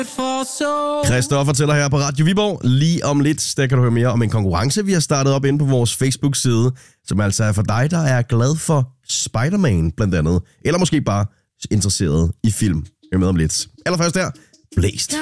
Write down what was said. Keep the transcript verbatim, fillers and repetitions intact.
Christoffer fortæller her på Radio Viborg. Lige om lidt, der kan du høre mere om en konkurrence, vi har startet op inde på vores Facebook-side, som altså er for dig, der er glad for Spider-Man blandt andet, eller måske bare interesseret i film. Hør med om lidt. Allerførst her, Blæst.